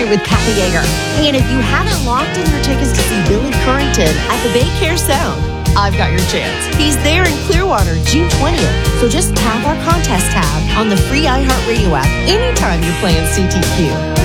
with Kathy Yeager. And if you haven't locked in your tickets to see Billy Currington at the Baycare Sound, I've got your chance. He's there in Clearwater, June 20th. So just tap our contest tab on the free iHeartRadio app anytime you're playing CTQ.